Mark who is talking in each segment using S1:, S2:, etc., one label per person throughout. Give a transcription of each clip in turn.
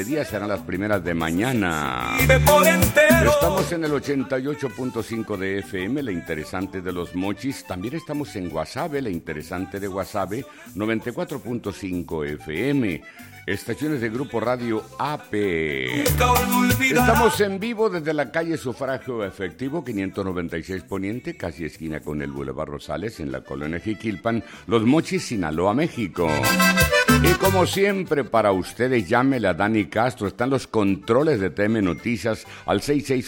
S1: mediodía, serán las primeras de mañana. Estamos en el 88.5 de FM, la interesante de los Mochis. También estamos en Guasave, la interesante de Guasave, 94.5 FM. Estaciones de Grupo Radio AP. Estamos en vivo desde la calle Sufragio Efectivo, 596 Poniente, casi esquina con el Boulevard Rosales, en la colonia Jiquilpan, Los Mochis, Sinaloa, México. Y como siempre, para ustedes, llámele a Dani Castro. Están los controles de TM Noticias al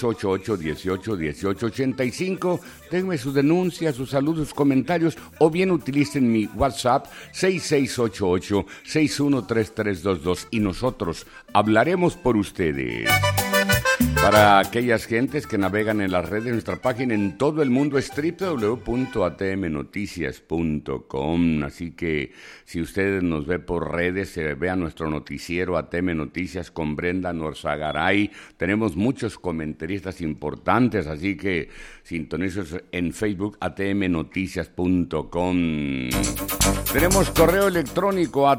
S1: 6688-181885. Denme sus denuncias, sus saludos, sus comentarios, o bien utilicen mi WhatsApp 6688-613322 y nosotros hablaremos por ustedes. Para aquellas gentes que navegan en las redes, nuestra página en todo el mundo es www.atmnoticias.com. Así que si usted nos ve por redes, vea nuestro noticiero ATM Noticias con Brenda Norzagaray. Tenemos muchos comentaristas importantes, así que sintonícenos en Facebook atmnoticias.com. Tenemos correo electrónico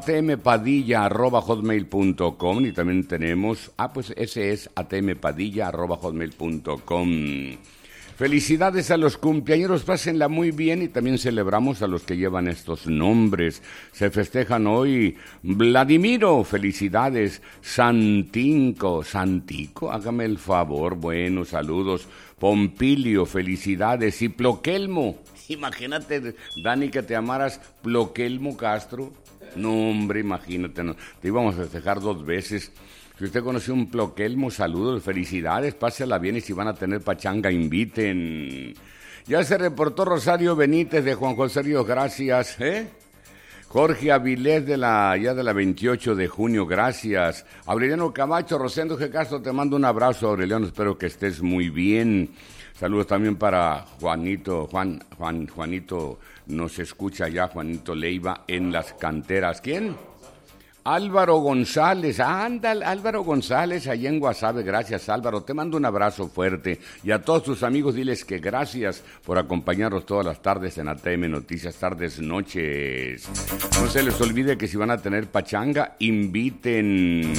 S1: atmpadilla@hotmail.com y también tenemos, ese es atmpadilla@hotmail.com. Felicidades a los cumpleañeros, pásenla muy bien y también celebramos a los que llevan estos nombres. Se festejan hoy Vladimiro, felicidades, Santico, hágame el favor, buenos saludos. Pompilio, felicidades, y Ploquelmo, imagínate, Dani, que te llamaras Ploquelmo Castro. No, hombre, imagínate, te íbamos a festejar 2 veces. Si usted conoció un Ploquelmo, saludos, felicidades, pásela bien y si van a tener pachanga, inviten. Ya se reportó Rosario Benítez de Juan José Ríos, gracias. Jorge Avilés de la 28 de junio, gracias. Aureliano Camacho, Rosendo G. Castro, te mando un abrazo, Aureliano, espero que estés muy bien. Saludos también para Juanito, Juanito nos escucha ya, Juanito Leiva en las canteras. ¿Quién? Álvaro González, Álvaro González, allá en Guasave, gracias Álvaro, te mando un abrazo fuerte y a todos tus amigos diles que gracias por acompañarnos todas las tardes en ATM Noticias, tardes, noches. No se les olvide que si van a tener pachanga, inviten.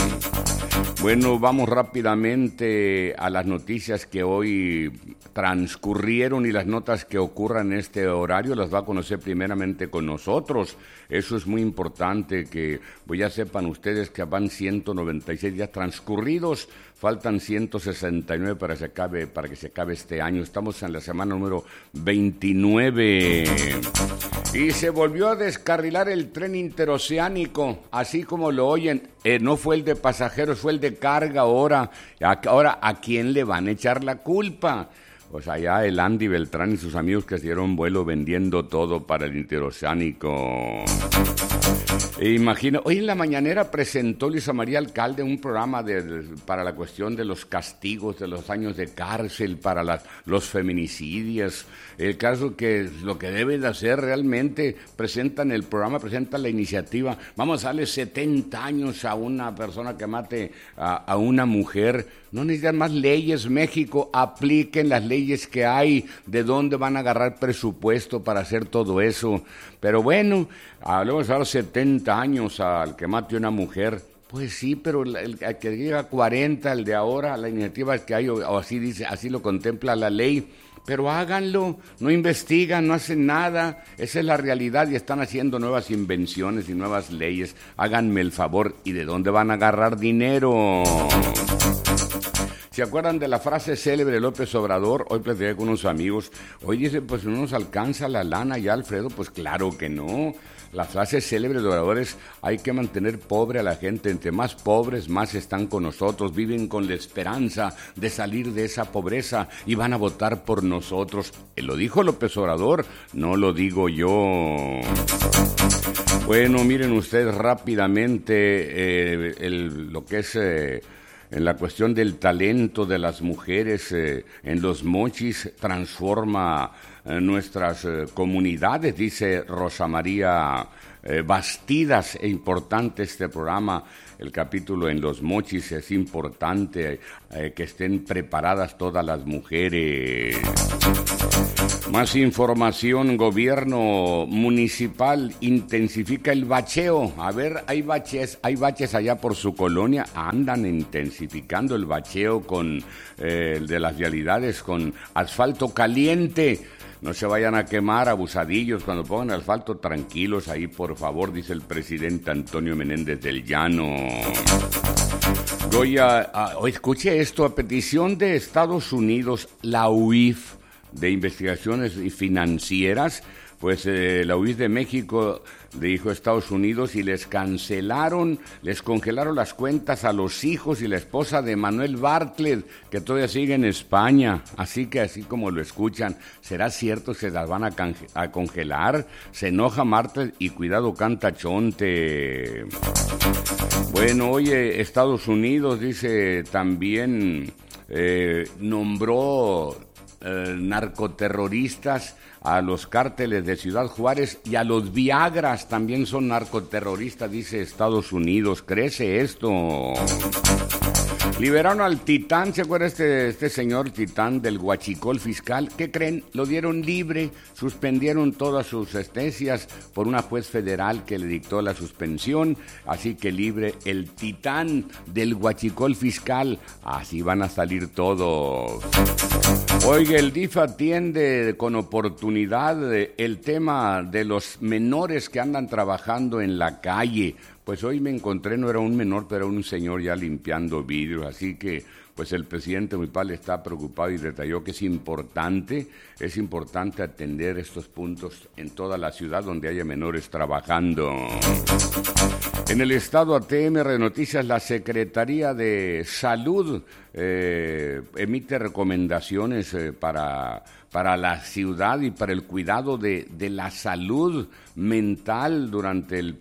S1: Bueno, vamos rápidamente a las noticias que hoy transcurrieron y las notas que ocurran en este horario las va a conocer primeramente con nosotros. Eso es muy importante que pues ya sepan ustedes que van 196 días transcurridos, faltan 169 para que se acabe este año. Estamos en la semana número 29. Y se volvió a descarrilar el tren interoceánico, así como lo oyen. No fue el de pasajeros, fue el de carga ahora. Ahora, ¿a quién le van a echar la culpa? Pues allá el Andy Beltrán y sus amigos que se dieron vuelo vendiendo todo para el interoceánico. Imagina, hoy en la mañanera presentó Luisa María Alcalde un programa para la cuestión de los castigos, de los años de cárcel, para los feminicidios. El caso que lo que deben de hacer realmente, presentan el programa, presentan la iniciativa. Vamos a darle 70 años a una persona que mate a una mujer. No necesitan más leyes, México, apliquen las leyes que hay, de dónde van a agarrar presupuesto para hacer todo eso. Pero bueno, le vamos a dar 70 años al que mate a una mujer. Pues sí, pero el que llega a 40, el de ahora, la iniciativa que hay, o así dice, así lo contempla la ley. Pero háganlo, no investigan, no hacen nada, esa es la realidad y están haciendo nuevas invenciones y nuevas leyes. Háganme el favor, ¿y de dónde van a agarrar dinero? ¿Se acuerdan de la frase célebre de López Obrador? Hoy platiqué con unos amigos. Hoy dice, pues no nos alcanza la lana ya, Alfredo. Pues claro que no. La frase célebre de Obrador es, hay que mantener pobre a la gente. Entre más pobres, más están con nosotros. Viven con la esperanza de salir de esa pobreza y van a votar por nosotros. Lo dijo López Obrador, no lo digo yo. Bueno, miren ustedes rápidamente lo que es... en la cuestión del talento de las mujeres en los Mochis, transforma nuestras comunidades, dice Rosa María Bastidas, importante este programa. el capítulo en Los Mochis. Es importante que estén preparadas todas las mujeres. Más información, gobierno municipal intensifica el bacheo. A ver, hay baches allá por su colonia. Andan intensificando el bacheo con de las vialidades con asfalto caliente. No se vayan a quemar, abusadillos, cuando pongan asfalto, tranquilos ahí, por favor, dice el presidente Antonio Menéndez del Llano. Escuche esto, a petición de Estados Unidos, la UIF, de Investigaciones Financieras, pues la UIF de México le dijo a Estados Unidos y les congelaron las cuentas a los hijos y la esposa de Manuel Bartlett, que todavía sigue en España. Así que, así como lo escuchan, ¿será cierto que se las van a congelar? Se enoja Bartlett y cuidado canta Chonte. Bueno, oye, Estados Unidos dice también, nombró narcoterroristas a los cárteles de Ciudad Juárez y a los Viagras, también son narcoterroristas, dice Estados Unidos. Crece esto. Liberaron al Titán, ¿se acuerda este señor Titán del huachicol fiscal? ¿Qué creen? Lo dieron libre, suspendieron todas sus sentencias por una juez federal que le dictó la suspensión, así que libre el Titán del huachicol fiscal. Así van a salir todos. Oiga, el DIF atiende con oportunidad el tema de los menores que andan trabajando en la calle. Pues hoy me encontré, no era un menor, pero era un señor ya limpiando vidrios, así que pues el presidente municipal está preocupado y detalló que es importante atender estos puntos en toda la ciudad donde haya menores trabajando. En el estado ATM Noticias, la Secretaría de Salud emite recomendaciones para la ciudad y para el cuidado de la salud mental durante el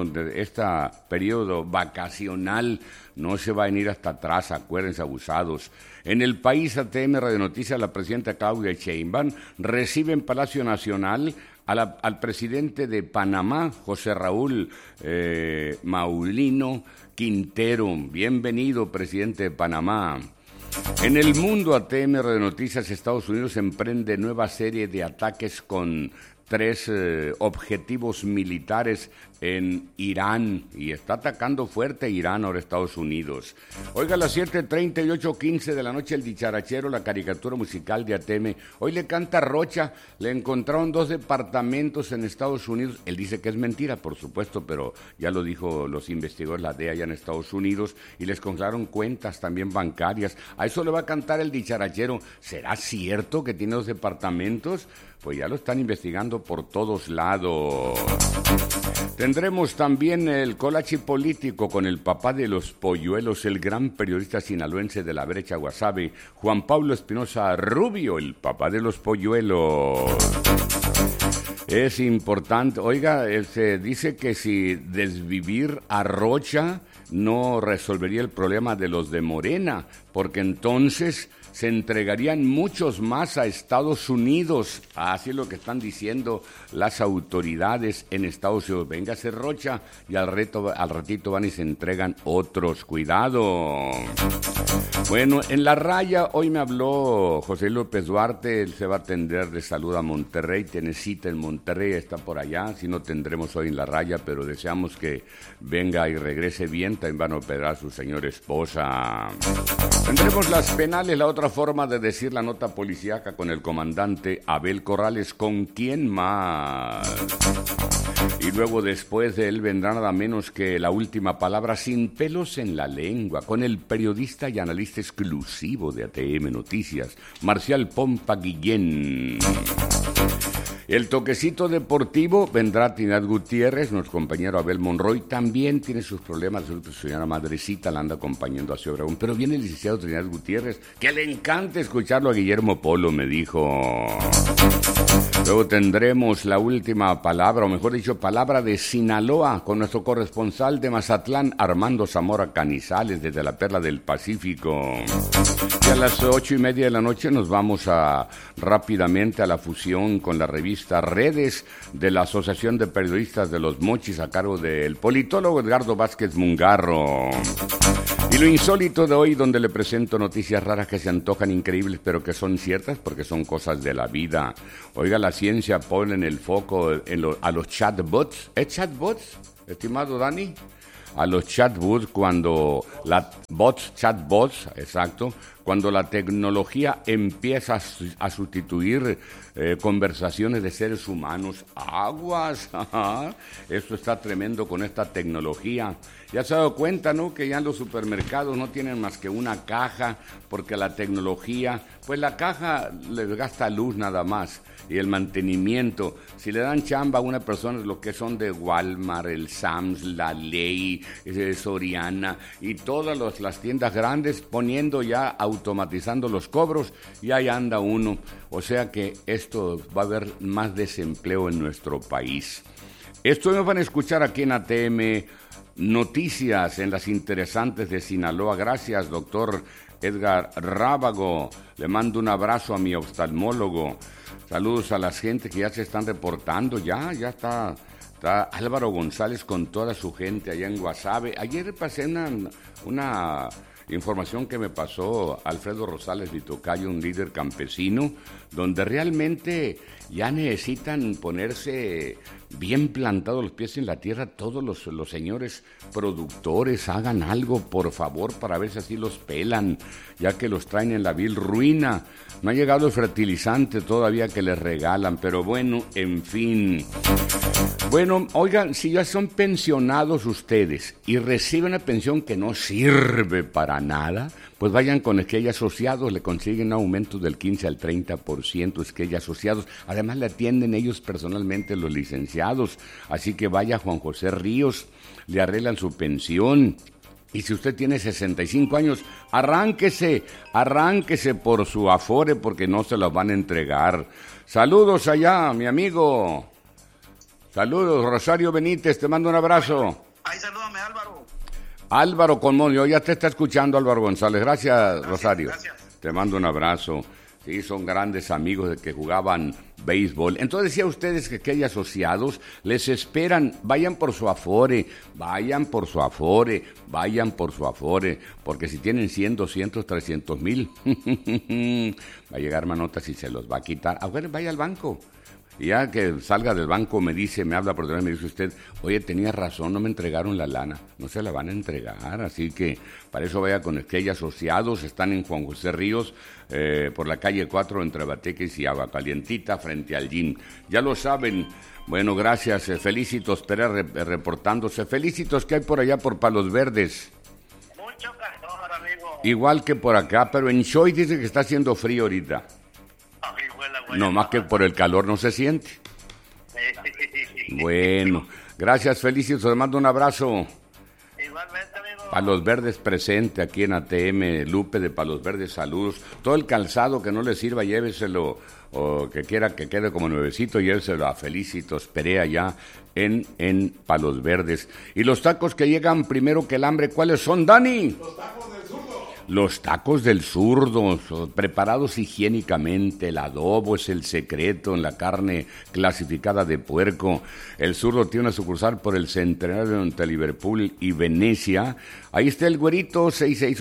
S1: periodo vacacional. No se va a venir hasta atrás, acuérdense, abusados. En el país, ATM Radio Noticias, la presidenta Claudia Sheinbaum recibe en Palacio Nacional al presidente de Panamá, José Raúl Maulino Quintero. Bienvenido, presidente de Panamá. En el mundo, ATM Radio Noticias, Estados Unidos emprende nueva serie de ataques con 3 objetivos militares en Irán, y está atacando fuerte Irán ahora Estados Unidos. Oiga, a las 7:30 y 8:15 de la noche, el dicharachero, la caricatura musical de ATM. Hoy le canta Rocha, le encontraron 2 departamentos en Estados Unidos. Él dice que es mentira, por supuesto, pero ya lo dijo los investigadores, la DEA allá en Estados Unidos, y les congelaron cuentas también bancarias. A eso le va a cantar el dicharachero. ¿Será cierto que tiene 2 departamentos? Pues ya lo están investigando por todos lados. Tendremos también el colachi político con el papá de los polluelos, el gran periodista sinaloense de La Brecha Guasave, Juan Pablo Espinosa Rubio, el papá de los polluelos. Es importante, oiga, se dice que si desvivir a Rocha no resolvería el problema de los de Morena, porque entonces se entregarían muchos más a Estados Unidos. Así es lo que están diciendo las autoridades en Estados Unidos. Véngase Rocha y al ratito van y se entregan otros. Cuidado. Bueno, en la raya hoy me habló José López Duarte. Él se va a atender de salud a Monterrey. Tiene cita en Monterrey, está por allá. Si no tendremos hoy en la raya, pero deseamos que venga y regrese bien. También van a operar a su señora esposa. Tendremos las penales, la otra forma de decir la nota policíaca con el comandante Abel Corrales. ¿Con quién más? Y luego después de él vendrá nada menos que la última palabra sin pelos en la lengua, con el periodista y analista exclusivo de ATM Noticias, Marcial Pompa Guillén. El toquecito deportivo vendrá Trinidad Gutiérrez, nuestro compañero Abel Monroy, también tiene sus problemas, su señora madrecita la anda acompañando hacia Obregón, pero viene el licenciado Trinidad Gutiérrez, que le encanta escucharlo a Guillermo Polo, me dijo. Luego tendremos la última palabra, o mejor dicho, palabra de Sinaloa, con nuestro corresponsal de Mazatlán, Armando Zamora Canizales, desde la Perla del Pacífico. Y a las 8:30 de la noche nos vamos rápidamente a la fusión con la revista periodista, redes de la Asociación de Periodistas de los Mochis a cargo del politólogo Edgardo Vázquez Mungarro. Y lo insólito de hoy, donde le presento noticias raras que se antojan increíbles, pero que son ciertas porque son cosas de la vida. Oiga, la ciencia pone en el foco a los chatbots. ¿Es chatbots, estimado Dani? A los chatbots chatbots, exacto, cuando la tecnología empieza a sustituir conversaciones de seres humanos. Aguas, esto está tremendo con esta tecnología. Ya se ha dado cuenta, ¿no?, que ya en los supermercados no tienen más que una caja, porque la tecnología, pues la caja les gasta luz nada más, y el mantenimiento. Si le dan chamba a una persona, lo que son de Walmart, el Sam's, la Ley, Soriana y todas las tiendas grandes poniendo ya, automatizando los cobros, y ahí anda uno. O sea que esto va a haber más desempleo en nuestro país. Esto nos van a escuchar aquí en ATM Noticias, en las interesantes de Sinaloa. Gracias, doctor Edgar Rábago. Le mando un abrazo a mi oftalmólogo. Saludos a la gente que ya se están reportando. Ya está Álvaro González con toda su gente allá en Guasave. Ayer pasé una información que me pasó Alfredo Rosales Vitocayo, un líder campesino, donde realmente ya necesitan ponerse bien plantados los pies en la tierra todos los señores productores. Hagan algo, por favor, para ver si así los pelan, ya que los traen en la vil ruina. No ha llegado el fertilizante todavía que les regalan, pero bueno, en fin. Bueno, oigan, si ya son pensionados ustedes y reciben una pensión que no sirve para nada, pues vayan con Esquella Asociados, le consiguen un aumento del 15 al 30%, Esquella Asociados. Además le atienden ellos personalmente, los licenciados, así que vaya Juan José Ríos, le arreglan su pensión. Y si usted tiene 65 años, arránquese por su Afore, porque no se los van a entregar. Saludos allá, mi amigo. Saludos, Rosario Benítez, te mando un abrazo.
S2: Ahí salúdame, Álvaro.
S1: Álvaro Conmonio, ya te está escuchando Álvaro González. Gracias, Rosario.
S2: Gracias.
S1: Te mando un abrazo. Sí, son grandes amigos de que jugaban béisbol. Entonces decía ustedes que hay asociados, les esperan, vayan por su Afore, porque si tienen 100, 200, 300 mil, va a llegar manotas y se los va a quitar. A ver, vaya al banco. Y ya que salga del banco me habla por teléfono, me dice usted, oye, tenía razón, no me entregaron la lana. No se la van a entregar, así que para eso vaya con Esquella Asociados. Están en Juan José Ríos, por la calle 4, entre Bateques y Agua Calientita, frente al gym. Ya lo saben. Bueno, gracias. Felicitos Pérez reportándose. Felicitos, ¿qué hay por allá por Palos Verdes?
S2: Mucho calor, amigo.
S1: Igual que por acá, pero en Choy dice que está haciendo frío ahorita. No, más que por el calor no se siente. Bueno, gracias, Felicitos, te mando un abrazo.
S2: Igualmente, amigo.
S1: Palos Verdes presente aquí en ATM, Lupe de Palos Verdes, saludos. Todo el calzado que no le sirva, lléveselo, o que quiera que quede como nuevecito, lléveselo a Felicitos Perea allá en Palos Verdes. Y los tacos que llegan primero que el hambre, ¿cuáles son, Dani? Los tacos del zurdo, preparados higiénicamente. El adobo es el secreto en la carne clasificada de puerco. El zurdo tiene una sucursal por el Centenario entre Liverpool y Venecia. Ahí está el güerito,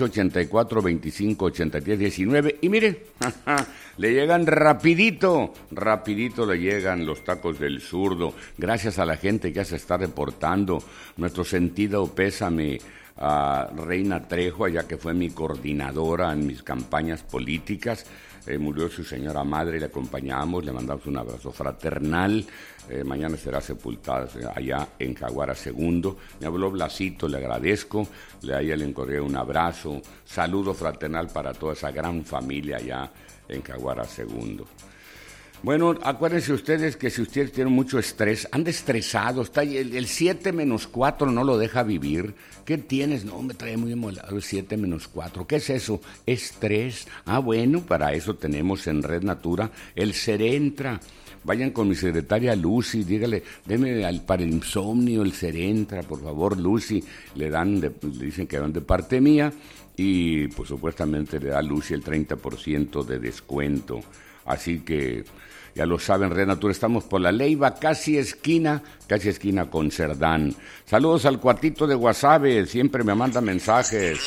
S1: 6684-2583-19. Y mire, le llegan rapidito le llegan los tacos del zurdo. Gracias a la gente que ya se está reportando. Nuestro sentido pésame a Reina Trejo, allá que fue mi coordinadora en mis campañas políticas. Murió su señora madre, le acompañamos, le mandamos un abrazo fraternal. Mañana será sepultada allá en Jaguara II. Me habló Blasito, le agradezco. A ella le encorré un abrazo. Saludo fraternal para toda esa gran familia allá en Jaguara II. Bueno, acuérdense ustedes que si ustedes tienen mucho estrés, anda estresado, está el 7-4 no lo deja vivir. ¿Qué tienes? No, me trae muy molado el 7-4. ¿Qué es eso? Estrés. Ah, bueno, para eso tenemos en Red Natura el Serentra. Vayan con mi secretaria Lucy, dígale, deme para el insomnio el Serentra, por favor, Lucy. Le dicen que van de parte mía y pues supuestamente le da a Lucy el 30% de descuento. Así que ya lo saben, Renatura, estamos por La Leiva, casi esquina con Cerdán. Saludos al cuatito de Guasave, siempre me manda mensajes.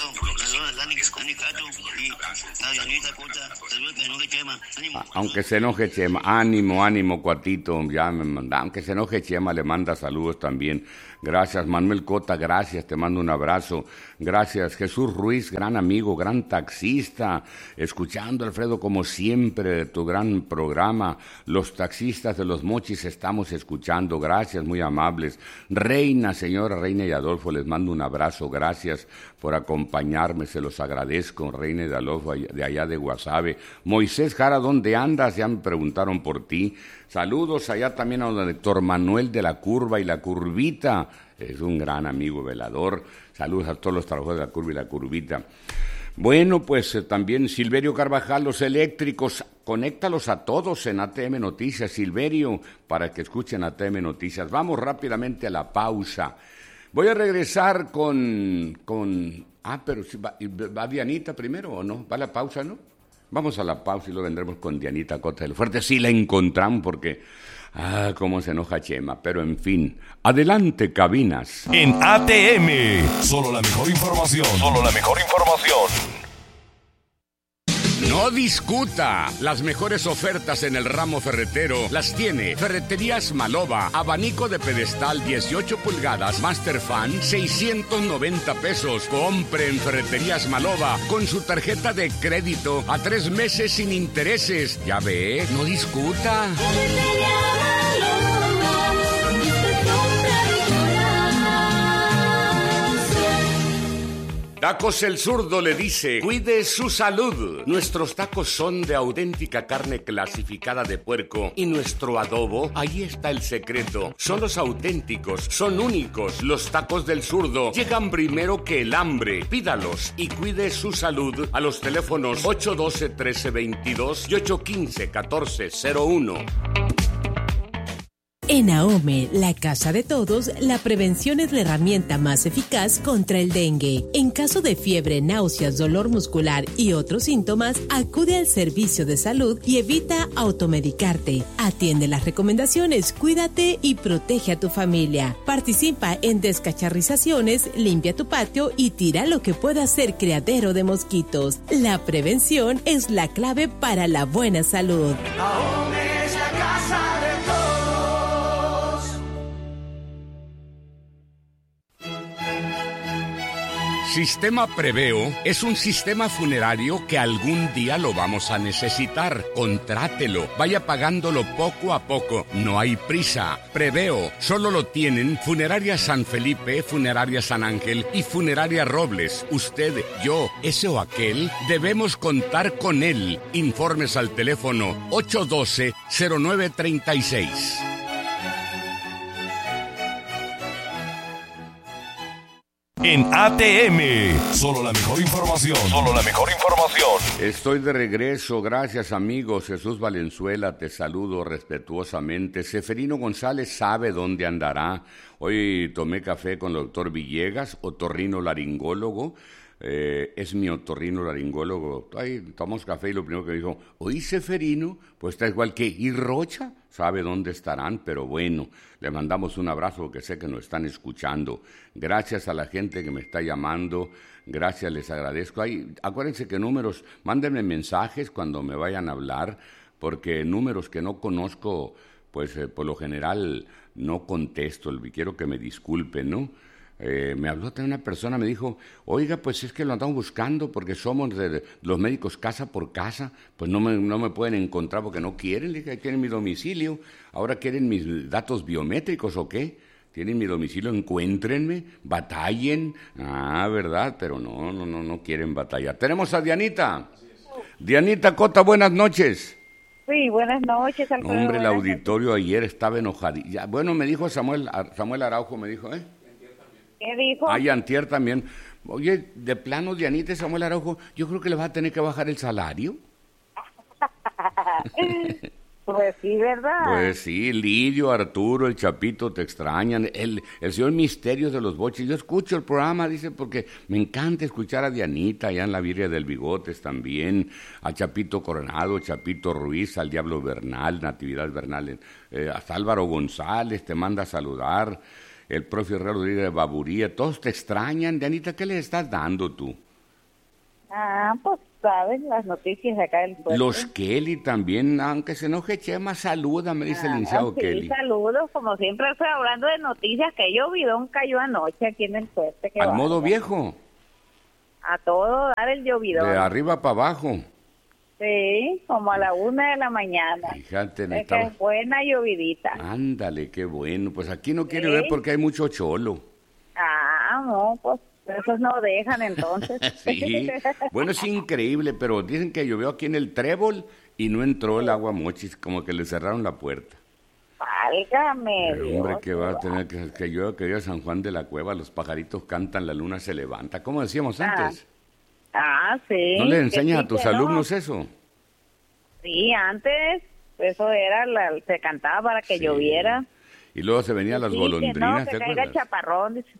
S1: Aunque se enoje Chema, ánimo, cuatito, ya me manda, aunque se enoje Chema, le manda saludos también. Gracias, Manuel Cota, gracias, te mando un abrazo. Gracias, Jesús Ruiz, gran amigo, gran taxista, escuchando, Alfredo, como siempre, tu gran programa. Los taxistas de Los Mochis estamos escuchando, gracias, muy amables. Reina, señora Reina y Adolfo, les mando un abrazo, gracias por acompañarme, se los agradezco, Reina y Adolfo, de allá de Guasave. Moisés Jara, ¿dónde andas? Ya me preguntaron por ti. Saludos allá también a don Héctor Manuel de la Curva y la Curvita, es un gran amigo velador. Saludos a todos los trabajadores de la Curva y la Curvita. Bueno, pues también Silverio Carvajal, los eléctricos, conéctalos a todos en ATM Noticias, Silverio, para que escuchen ATM Noticias. Vamos rápidamente a la pausa. Voy a regresar con pero si va Dianita primero o no, va la pausa, ¿no? Vamos a la pausa y lo vendremos con Dianita Cota del Fuerte. Sí la encontramos porque, cómo se enoja Chema. Pero en fin, adelante cabinas.
S3: En ATM, solo la mejor información.
S1: No discuta. Las mejores ofertas en el ramo ferretero las tiene Ferreterías Maloba. Abanico de pedestal 18 pulgadas, Master Fan, 690 pesos. Compre en Ferreterías Maloba con su tarjeta de crédito a 3 meses sin intereses. Ya ve, no discuta. Tacos El Zurdo le dice, cuide su salud. Nuestros tacos son de auténtica carne clasificada de puerco y nuestro adobo, ahí está el secreto. Son los auténticos, son únicos. Los tacos del Zurdo llegan primero que el hambre. Pídalos y cuide su salud a los teléfonos 812-1322 y 815-1401.
S4: En AOME, la casa de todos, la prevención es la herramienta más eficaz contra el dengue. En caso de fiebre, náuseas, dolor muscular y otros síntomas, acude al servicio de salud y evita automedicarte. Atiende las recomendaciones, cuídate y protege a tu familia. Participa en descacharrizaciones, limpia tu patio y tira lo que pueda ser criadero de mosquitos. La prevención es la clave para la buena salud.
S5: AOME es la casa de todos.
S1: Sistema Preveo es un sistema funerario que algún día lo vamos a necesitar. Contrátelo, vaya pagándolo poco a poco, no hay prisa. Preveo solo lo tienen Funeraria San Felipe, Funeraria San Ángel y Funeraria Robles. Usted, yo, ese o aquel, debemos contar con él. Informes al teléfono 812-0936.
S3: En ATM, solo la mejor información.
S1: Estoy de regreso, gracias amigos. Jesús Valenzuela, te saludo respetuosamente. Seferino González sabe dónde andará. Hoy tomé café con el doctor Villegas, otorrinolaringólogo. Es mi otorrinolaringólogo. Ahí tomamos café y lo primero que me dijo, oí Seferino, pues está igual que y Rocha, sabe dónde estarán, pero bueno, le mandamos un abrazo porque sé que nos están escuchando. Gracias a la gente que me está llamando, gracias, les agradezco. Acuérdense que números, mándenme mensajes cuando me vayan a hablar, porque números que no conozco, pues por lo general no contesto, quiero que me disculpen, ¿no? Me habló también una persona, me dijo, oiga, pues es que lo andamos buscando porque somos de los médicos casa por casa, pues no me pueden encontrar porque no quieren, le dije, quieren mi domicilio, ahora quieren mis datos biométricos o qué, tienen mi domicilio, encuéntrenme, batallen, ¿verdad? Pero no quieren batallar. Tenemos a Dianita. Dianita Cota, buenas noches.
S6: Sí, buenas noches, Alfredo.
S1: Hombre, el auditorio ayer estaba enojadilla. Bueno, me dijo Samuel Araujo, me dijo,
S6: ¿Qué dijo?
S1: Antier también. Oye, de plano, Dianita y Samuel Araujo, yo creo que le vas a tener que bajar el salario.
S6: Pues sí, ¿verdad?
S1: Pues sí, Lidio, Arturo, el Chapito te extrañan, el señor Misterio de los Boches. Yo escucho el programa, dice, porque me encanta escuchar a Dianita, allá en la Virgen del Bigotes también, a Chapito Coronado, Chapito Ruiz, al Diablo Bernal, Natividad Bernal, hasta Álvaro González te manda a saludar, el profe Rodríguez de Baburía, todos te extrañan. Dianita, ¿qué le estás dando tú?
S6: Pues saben las noticias acá del pueblo.
S1: Los Kelly también, aunque se enoje Chema, saluda, me dice el licenciado
S6: sí,
S1: Kelly.
S6: Saludos, como siempre estoy hablando de noticias, que llovidón cayó anoche aquí en el fuerte.
S1: Al modo viejo.
S6: A todo dar el llovidón.
S1: De arriba para abajo.
S6: Sí, como a la 1 de la mañana.
S1: Fíjate,
S6: Es que es buena llovidita.
S1: Ándale, qué bueno. Pues aquí no quiero ver porque hay mucho cholo.
S6: No, pues esos no dejan entonces.
S1: Sí, bueno, es increíble, pero dicen que llovió aquí en el Trébol y no entró el agua mochis, como que le cerraron la puerta.
S6: Válgame.
S1: Pero, hombre, que va a tener que llueva, que viva San Juan de la Cueva, los pajaritos cantan, la luna se levanta, como decíamos antes.
S6: Sí.
S1: ¿No le enseñas
S6: sí,
S1: a tus alumnos eso?
S6: Sí, antes eso era, se cantaba para que lloviera.
S1: Y luego se venían las golondrinas,
S6: que
S1: ¿te
S6: caiga
S1: acuerdas?
S6: el chaparrón. Dice.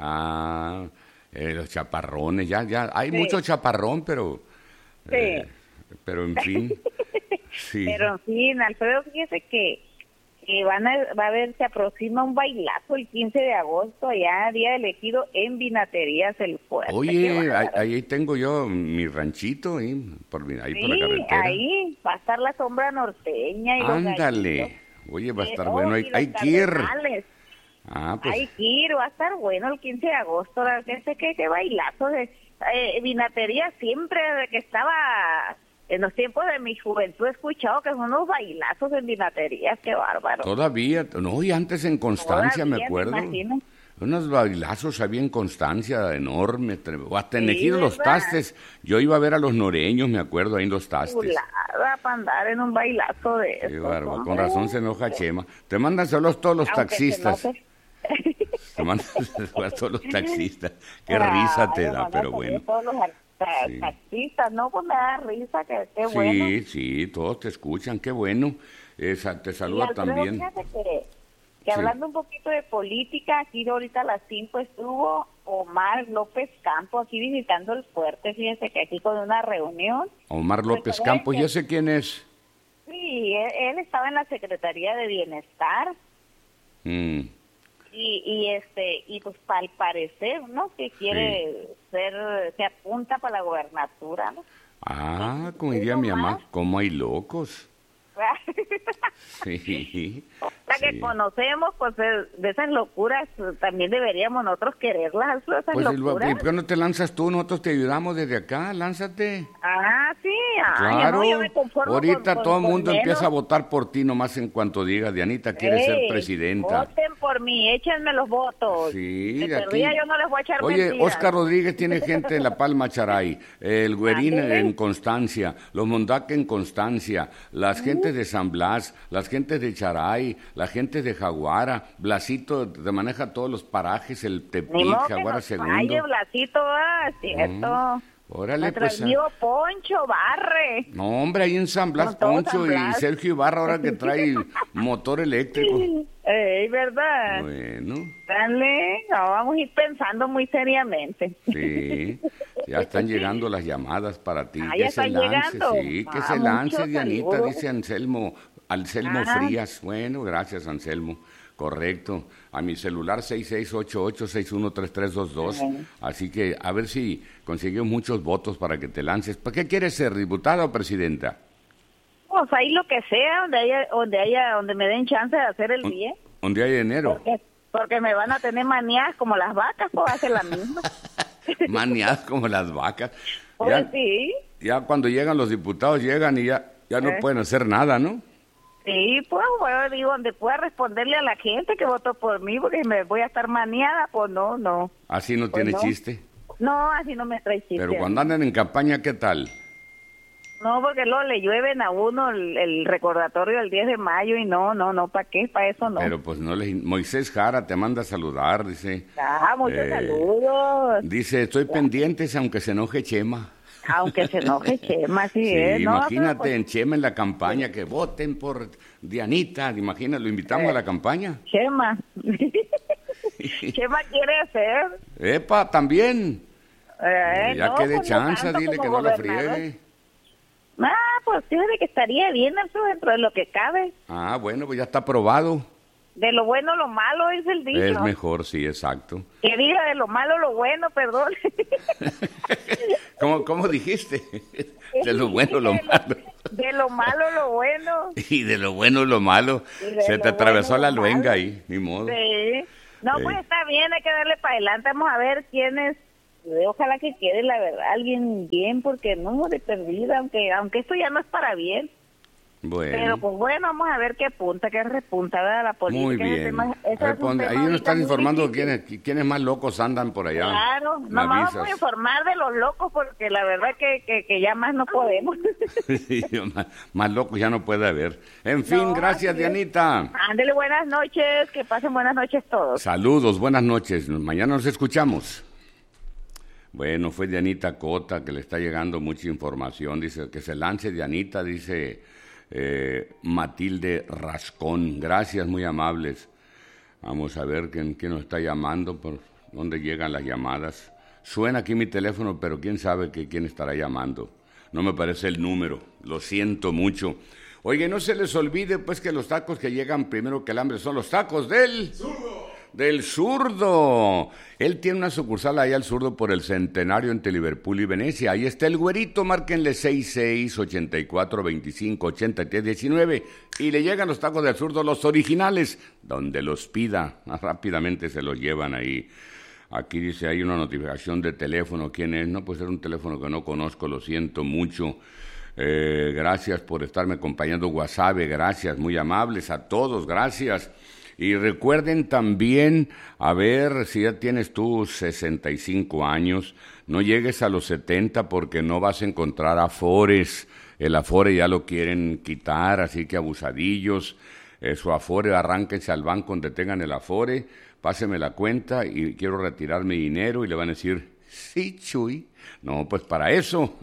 S1: Los chaparrones, ya, hay mucho chaparrón, pero en fin, sí.
S6: Pero en fin, Alfredo, fíjese que va a haber, se aproxima un bailazo el 15 de agosto, allá, día elegido en Vinaterías el Fuerte.
S1: Oye, ahí tengo yo mi ranchito, ahí por la carretera.
S6: Ahí va a estar la sombra norteña. Y
S1: ándale, oye, va a estar bueno, hay que ir. Pues.
S6: Hay que ir, va a estar bueno el 15 de agosto, qué bailazo de Vinatería, siempre desde que estaba en los tiempos de mi juventud he escuchado que son unos bailazos en Vinaterías, qué bárbaro.
S1: Todavía, no, y antes en Constancia, me acuerdo.
S6: Me
S1: unos bailazos había en Constancia enorme, hasta en Ejido Los Tastes. Yo iba a ver a los noreños, me acuerdo, ahí en Los Tastes.
S6: Chulada para andar en un bailazo de eso.
S1: Qué bárbaro, con razón se enoja Chema. Te mandan saludos todos los taxistas. Te mandan saludos todos los taxistas. Qué risa te da, pero bueno.
S6: Todos los taxistas, no, pues me da risa, qué bueno.
S1: Sí, todos te escuchan, qué bueno. Te saluda también.
S6: Fíjate que hablando un poquito de política, aquí ahorita a las 5 estuvo Omar López Campos aquí visitando el fuerte, fíjese que aquí con una reunión.
S1: Omar López Campos, ¿ya sé quién es?
S6: Sí, él estaba en la Secretaría de Bienestar. Y pues al parecer, ¿no? Que quiere se apunta para la gobernatura, ¿no?
S1: Como diría mi mamá, ¿cómo hay locos? Sí.
S6: La que conocemos, pues de esas locuras, también deberíamos nosotros quererlas, esas locuras.
S1: ¿Por qué no te lanzas tú? Nosotros te ayudamos desde acá, lánzate.
S6: Sí.
S1: Claro,
S6: yo me conformo
S1: ahorita todo el mundo
S6: menos.
S1: empieza a votar por ti nomás en cuanto diga, Dianita quiere ser presidenta.
S6: Voten por mí, échenme los votos.
S1: Sí,
S6: de perdida yo no les voy a echar
S1: Oye,
S6: mentiras.
S1: Óscar Rodríguez tiene gente en La Palma Charay, el Güerín en Constancia, los Mondaque en Constancia, las gentes de San Blas, las gentes de Charay, la gente de Jaguara, Blasito te maneja todos los parajes, el Tepic, Jaguara Segundo.
S6: Ay, Blasito, cierto.
S1: Órale,
S6: pues. Amigo Poncho Barre.
S1: No, hombre, ahí en San Blas, Poncho y Sergio Ibarra, ahora que trae motor eléctrico.
S6: ¿Verdad?
S1: Bueno.
S6: Dale, vamos a ir pensando muy seriamente.
S1: Sí, ya están llegando las llamadas para ti.
S6: Ya están llegando.
S1: Sí, que se lance, Dianita, dice Anselmo Frías. Bueno, gracias, Anselmo. Correcto. A mi celular 6688-613322. Así que a ver si consiguió muchos votos para que te lances. ¿Para qué quieres ser, diputada o presidenta?
S6: Pues ahí lo que sea, donde me den chance de hacer el bien.
S1: Donde hay dinero.
S6: Porque me van a tener manías como las vacas, pues hacer la misma.
S1: Manías como las vacas.
S6: Pues sí.
S1: Ya cuando llegan los diputados, llegan y ya no pueden hacer nada, ¿no?
S6: Sí, pues bueno, digo, donde pueda responderle a la gente que votó por mí, porque me voy a estar maniada, pues no.
S1: Así no
S6: pues
S1: tiene chiste.
S6: No, así no me trae chiste.
S1: Pero cuando andan en campaña, ¿qué tal?
S6: No, porque luego le llueven a uno el recordatorio del 10 de mayo y no, ¿para qué? Para eso no.
S1: Pero pues no Moisés Jara te manda a saludar, dice.
S6: Muchos saludos.
S1: Dice, estoy pendiente aunque se enoje Chema.
S6: Aunque se enoje Chema, sí,
S1: Sí,
S6: es. No,
S1: imagínate
S6: pero,
S1: en Chema en la campaña que voten por Dianita, imagínate, lo invitamos a la campaña.
S6: Chema. Chema quiere hacer.
S1: Epa, también. Ya
S6: no,
S1: que de
S6: pues,
S1: chanza,
S6: tanto
S1: dile
S6: como
S1: que no la
S6: gobernador.
S1: friegue.
S6: Pues fíjate que estaría bien eso dentro de lo que cabe.
S1: Bueno, pues ya está aprobado.
S6: De lo bueno lo malo es el dicho.
S1: Es mejor, sí, exacto.
S6: Que diga de lo malo lo bueno, perdón.
S1: ¿Cómo dijiste? De lo bueno lo malo.
S6: De lo malo lo bueno.
S1: Y de lo bueno lo malo. Se te atravesó la luenga ahí, ni modo.
S6: Sí. No, pues está bien, hay que darle para adelante. Vamos a ver quién es. Ojalá que quede, la verdad, alguien bien, porque no, de perdida, aunque esto ya no es para bien.
S1: Bueno.
S6: Pero pues bueno, vamos a ver qué repunta, ¿verdad? La política.
S1: Muy bien. Ahí nos están informando quiénes más locos andan por allá.
S6: Claro, nomás vamos a informar de los locos, porque la verdad que ya más no podemos.
S1: Sí, más locos ya no puede haber. En fin, gracias, Dianita.
S6: Ándele, buenas noches, que pasen buenas noches todos.
S1: Saludos, buenas noches. Mañana nos escuchamos. Bueno, fue Dianita Cota, que le está llegando mucha información. Dice que se lance Dianita, dice Matilde Rascón. Gracias, muy amables. Vamos a ver quién nos está llamando, por dónde llegan las llamadas. Suena aquí mi teléfono, pero quién sabe quién estará llamando. No me parece el número, lo siento mucho. Oye, no se les olvide pues que los tacos que llegan primero que el hambre son los tacos del Zurdo. Él tiene una sucursal allá al Zurdo por el Centenario entre Liverpool y Venecia. Ahí está el güerito, márquenle 66-84-25-83-19 y le llegan los tacos del Zurdo, los originales, donde los pida. Rápidamente se los llevan ahí. Aquí dice, hay una notificación de teléfono. ¿Quién es? No, pues era un teléfono que no conozco, lo siento mucho. Gracias por estarme acompañando, Guasave, gracias, muy amables a todos, gracias. Y recuerden también, a ver, si ya tienes tú 65 años, no llegues a los 70 porque no vas a encontrar afores. El afore ya lo quieren quitar, así que abusadillos. Su afore, arránquense al banco donde tengan el afore, páseme la cuenta y quiero retirar mi dinero, y le van a decir, sí, Chuy. No, pues para eso,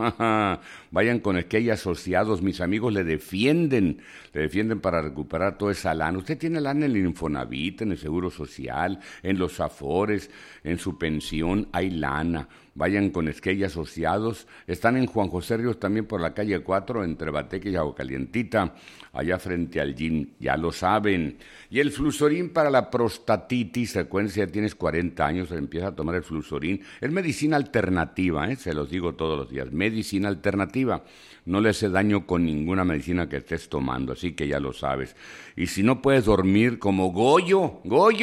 S1: vayan con Esquey Asociados, mis amigos le defienden para recuperar toda esa lana. Usted tiene lana en el Infonavit, en el Seguro Social, en los afores, en su pensión, hay lana. Vayan con Esquey Asociados, están en Juan José Ríos también por la calle 4, entre Bateque y Agua Calientita, allá frente al gym, ya lo saben. Y el Flusorín para la prostatitis, recuerden, si ya tienes 40 años, empieza a tomar el Flusorín, es medicina alternativa, se los digo todos los días, medicina alternativa, no le hace daño con ninguna medicina que estés tomando, así que ya lo sabes. Y si no puedes dormir como Goyo,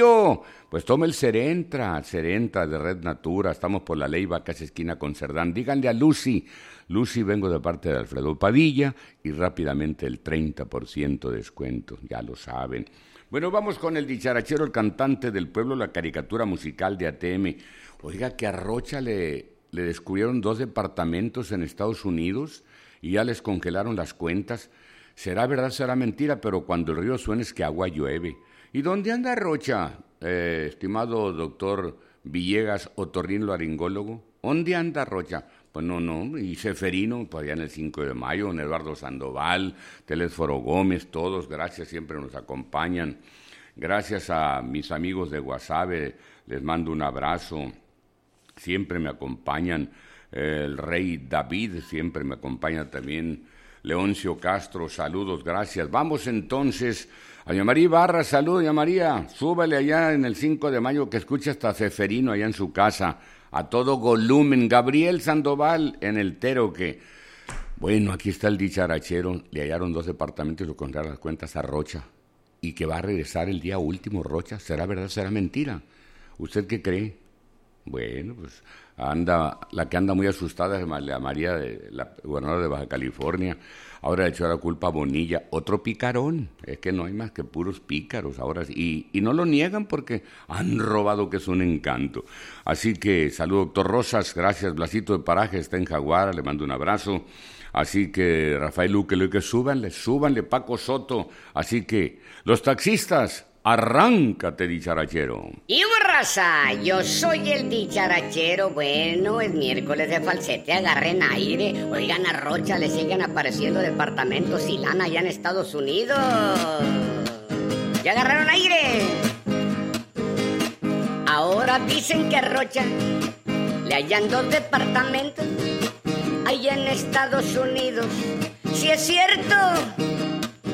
S1: pues toma el Serentra de Red Natura, estamos por la Leyva, casi esquina con Cerdán. Díganle a Lucy, vengo de parte de Alfredo Padilla, y rápidamente el 30% de descuento, ya lo saben. Bueno, vamos con el dicharachero, el cantante del pueblo, la caricatura musical de ATM. Oiga, que a Rocha le descubrieron 2 departamentos en Estados Unidos y ya les congelaron las cuentas. Será verdad, será mentira, pero cuando el río suena es que agua llueve. ¿Y dónde anda Rocha, estimado doctor Villegas, otorrinolaringólogo? ¿Dónde anda Rocha? Pues no, y Seferino, pues allá en el 5 de mayo, don Eduardo Sandoval, Telésforo Gómez, todos, gracias, siempre nos acompañan. Gracias a mis amigos de Guasave, les mando un abrazo, siempre me acompañan. El rey David siempre me acompaña también. Leoncio Castro, saludos, gracias. Vamos entonces a Doña María Ibarra, saludos, Doña María. Súbale allá en el 5 de mayo que escucha hasta Seferino allá en su casa, a todo volumen. Gabriel Sandoval en el Tero, que, bueno, aquí está el dicharachero, le hallaron 2 departamentos y lo congelaron las cuentas a Rocha, y que va a regresar el día último, Rocha. ¿Será verdad, será mentira? ¿Usted qué cree? Bueno, pues La que anda muy asustada es María, la gobernadora de Baja California. Ahora le echó la culpa a Bonilla, otro picarón. Es que no hay más que puros pícaros ahora. Y no lo niegan porque han robado, que es un encanto. Así que, salud, doctor Rosas. Gracias, Blasito de Paraje, está en Jaguara, le mando un abrazo. Así que, Rafael Luque, súbanle, Paco Soto. Así que, los taxistas, arráncate, dicharachero.
S7: Y raza, yo soy el dicharachero. Bueno, es miércoles de falsete, agarren aire. Oigan, a Rocha le siguen apareciendo departamentos y lana allá en Estados Unidos. ¿Ya agarraron aire? Ahora dicen que a Rocha le hallan 2 departamentos allá en Estados Unidos. Si es cierto,